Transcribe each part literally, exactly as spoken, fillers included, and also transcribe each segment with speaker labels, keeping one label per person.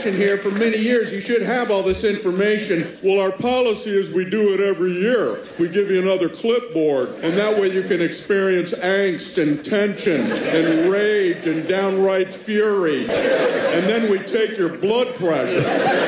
Speaker 1: administration here for many years. You should have all this information. Well, our policy is we do it every year. We give you another clipboard, and that way you can experience angst and tension and rage and downright fury. And then we take your blood pressure.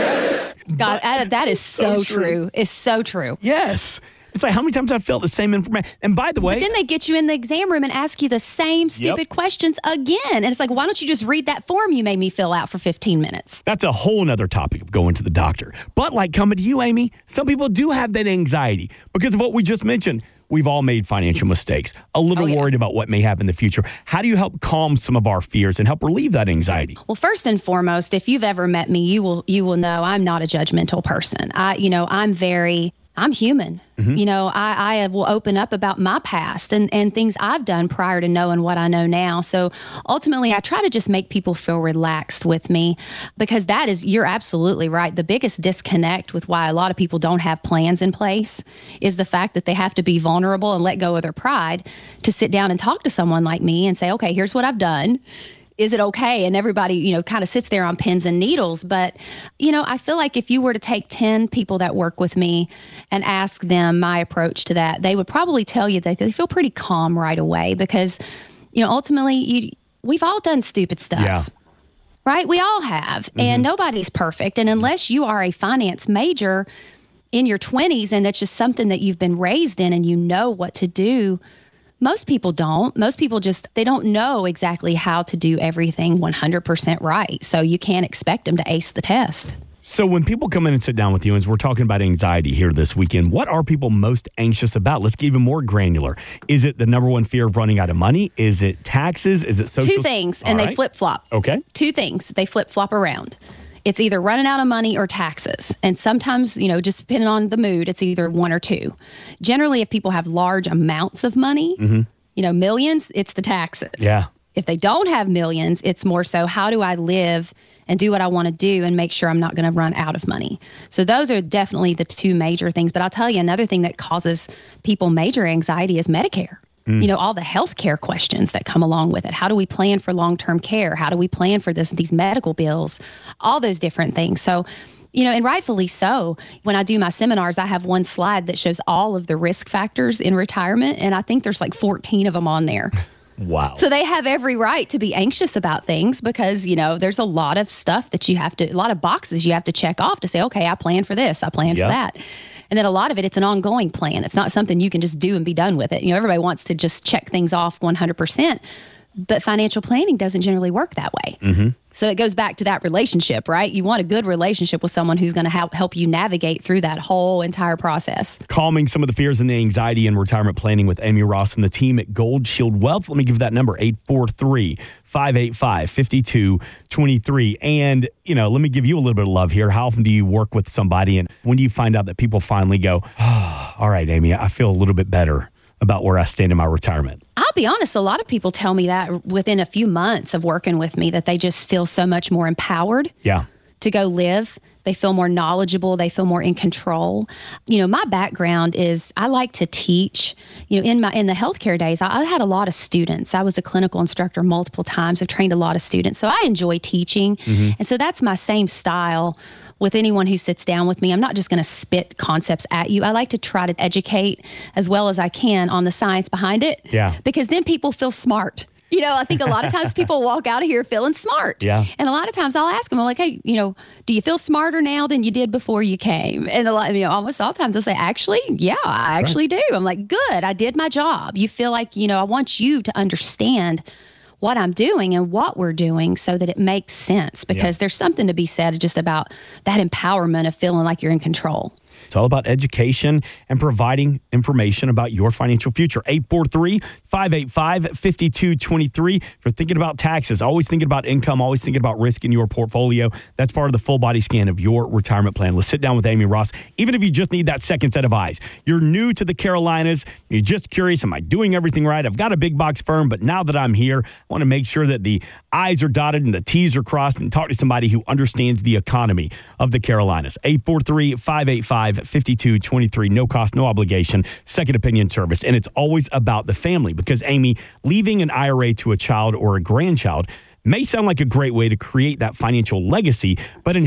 Speaker 2: God, but, that is so, so true. true. It's so true.
Speaker 3: Yes. It's like, how many times I've felt the same information? And by the way...
Speaker 2: But then they get you in the exam room and ask you the same stupid yep. questions again. And it's like, why don't you just read that form you made me fill out for fifteen minutes?
Speaker 3: That's a whole nother topic of going to the doctor. But like coming to you, Amy, some people do have that anxiety because of what we just mentioned. We've all made financial mistakes, a little oh, yeah. worried about what may happen in the future. How do you help calm some of our fears and help relieve that anxiety?
Speaker 2: Well, first and foremost, if you've ever met me, you will you will know I'm not a judgmental person. I, you know, I'm very... I'm human. Mm-hmm. You know, I, I will open up about my past and, and things I've done prior to knowing what I know now. So ultimately, I try to just make people feel relaxed with me because that is, you're absolutely right. The biggest disconnect with why a lot of people don't have plans in place is the fact that they have to be vulnerable and let go of their pride to sit down and talk to someone like me and say, okay, here's what I've done. Is it okay? And everybody, you know, kind of sits there on pins and needles. But, you know, I feel like if you were to take ten people that work with me and ask them my approach to that, they would probably tell you that they feel pretty calm right away because, you know, ultimately, you, we've all done stupid stuff.
Speaker 3: Yeah.
Speaker 2: Right? We all have. Mm-hmm. And nobody's perfect. And unless you are a finance major in your twenties and that's just something that you've been raised in and you know what to do, most people don't. Most people just, they don't know exactly how to do everything one hundred percent right. So you can't expect them to ace the test.
Speaker 3: So when people come in and sit down with you, as we're talking about anxiety here this weekend, what are people most anxious about? Let's get even more granular. Is it the number one fear of running out of money? Is it taxes? Is it social?
Speaker 2: Two things, and they flip-flop.
Speaker 3: Okay.
Speaker 2: Two things. They flip-flop around. It's either running out of money or taxes. And sometimes, you know, just depending on the mood, it's either one or two. Generally, if people have large amounts of money, mm-hmm. you know, millions, it's the taxes.
Speaker 3: Yeah.
Speaker 2: If they don't have millions, it's more so, how do I live and do what I want to do and make sure I'm not going to run out of money? So those are definitely the two major things. But I'll tell you, another thing that causes people major anxiety is Medicare. You know, all the healthcare questions that come along with it. How do we plan for long-term care? How do we plan for this, these medical bills? All those different things. So, you know, and rightfully so. When I do my seminars, I have one slide that shows all of the risk factors in retirement. And I think there's like fourteen of them on there.
Speaker 3: Wow.
Speaker 2: So they have every right to be anxious about things because, you know, there's a lot of stuff that you have to, a lot of boxes you have to check off to say, okay, I plan for this, I plan yep. for that. And then a lot of it, it's an ongoing plan. It's not something you can just do and be done with it. You know, everybody wants to just check things off one hundred percent, but financial planning doesn't generally work that way. Mm-hmm. So it goes back to that relationship, right? You want a good relationship with someone who's going to help help you navigate through that whole entire process.
Speaker 3: Calming some of the fears and the anxiety in retirement planning with Amy Ross and the team at Gold Shield Wealth. Let me give that number, eight four three, five eight five, five two two three. And, you know, let me give you a little bit of love here. How often do you work with somebody and when do you find out that people finally go, oh, all right, Amy, I feel a little bit better about where I stand in my retirement?
Speaker 2: I'll be honest, a lot of people tell me that within a few months of working with me, that they just feel so much more empowered
Speaker 3: yeah.
Speaker 2: to go live. They feel more knowledgeable. They feel more in control. You know, my background is I like to teach. You know, in my in the healthcare days, I, I had a lot of students. I was a clinical instructor multiple times. I've trained a lot of students. So I enjoy teaching. Mm-hmm. And so that's my same style with anyone who sits down with me. I'm not just going to spit concepts at you. I like to try to educate as well as I can on the science behind it.
Speaker 3: Yeah.
Speaker 2: Because then people feel smart. You know, I think a lot of times people walk out of here feeling smart.
Speaker 3: Yeah.
Speaker 2: And a lot of times I'll ask them, I'm like, hey, you know, do you feel smarter now than you did before you came? And a lot, you know, almost all the time they'll say, actually, yeah, I actually do. I'm like, good, I did my job. You feel like, you know, I want you to understand what I'm doing and what we're doing so that it makes sense, because yeah. there's something to be said just about that empowerment of feeling like you're in control.
Speaker 3: It's all about education and providing information about your financial future. eight four three, five eight five, five two two three. If you're thinking about taxes, always thinking about income, always thinking about risk in your portfolio, that's part of the full body scan of your retirement plan. Let's sit down with Amy Ross. Even if you just need that second set of eyes, you're new to the Carolinas, you're just curious, am I doing everything right? I've got a big box firm, but now that I'm here, I want to make sure that the I's are dotted and the T's are crossed, and talk to somebody who understands the economy of the Carolinas. eight four three, five eight five, five two two three. No cost, no obligation, second opinion service. And it's always about the family, because, Amy, leaving an I R A to a child or a grandchild may sound like a great way to create that financial legacy, but in